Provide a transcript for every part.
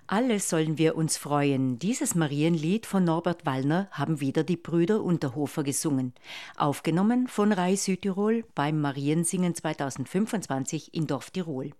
Alle sollen wir uns freuen. Dieses Marienlied von Norbert Wallner haben wieder die Brüder Unterhofer gesungen. Aufgenommen von Rai Südtirol beim Mariensingen 2025 in Dorf Tirol.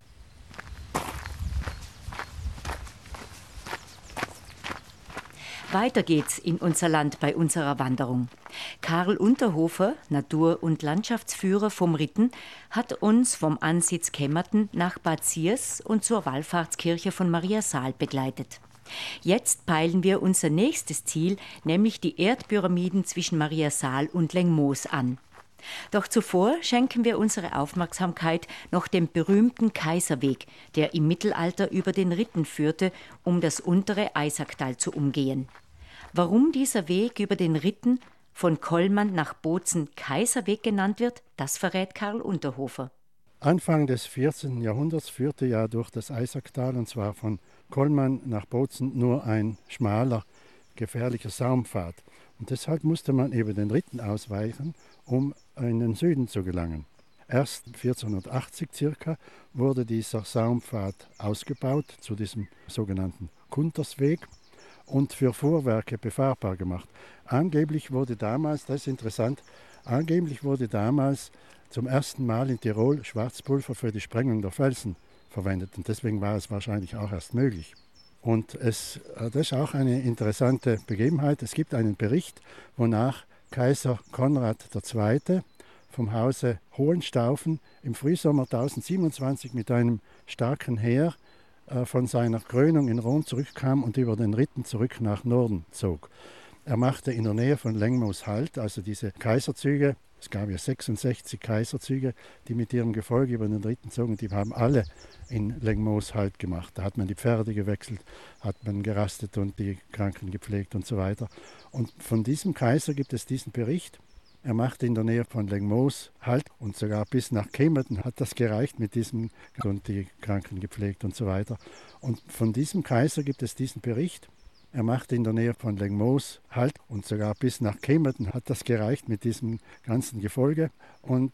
Weiter geht's in unser Land bei unserer Wanderung. Karl Unterhofer, Natur- und Landschaftsführer vom Ritten, hat uns vom Ansitz Kemmerten nach Bad Siers und zur Wallfahrtskirche von Maria Saal begleitet. Jetzt peilen wir unser nächstes Ziel, nämlich die Erdpyramiden zwischen Maria Saal und Lengmoos an. Doch zuvor schenken wir unsere Aufmerksamkeit noch dem berühmten Kaiserweg, der im Mittelalter über den Ritten führte, um das untere Eisacktal zu umgehen. Warum dieser Weg über den Ritten von Kollmann nach Bozen Kaiserweg genannt wird, das verrät Karl Unterhofer. Anfang des 14. Jahrhunderts führte ja durch das Eisacktal, und zwar von Kollmann nach Bozen, nur ein schmaler, gefährlicher Saumpfad. Und deshalb musste man eben den Ritten ausweichen, um in den Süden zu gelangen. Erst 1480 circa wurde dieser Saumpfad ausgebaut zu diesem sogenannten Kuntersweg und für Fuhrwerke befahrbar gemacht. Angeblich wurde damals, das ist interessant, zum ersten Mal in Tirol Schwarzpulver für die Sprengung der Felsen verwendet. Und deswegen war es wahrscheinlich auch erst möglich. Und das ist auch eine interessante Begebenheit. Es gibt einen Bericht, wonach Kaiser Konrad II. Vom Hause Hohenstaufen im Frühsommer 1027 mit einem starken Heer von seiner Krönung in Rom zurückkam und über den Ritten zurück nach Norden zog. Er machte in der Nähe von Lengmoos Halt, also diese Kaiserzüge, es gab ja 66 Kaiserzüge, die mit ihrem Gefolge über den Ritten zogen, die haben alle in Lengmoos Halt gemacht. Da hat man die Pferde gewechselt, hat man gerastet und die Kranken gepflegt und so weiter. Und von diesem Kaiser gibt es diesen Bericht. Er machte in der Nähe von Lengmoos Halt und sogar bis nach Kemmerten hat das gereicht mit diesem und die Kranken gepflegt und so weiter. Und von diesem Kaiser gibt es diesen Bericht. Er machte in der Nähe von Lengmoos Halt und sogar bis nach Kemmerten hat das gereicht mit diesem ganzen Gefolge. Und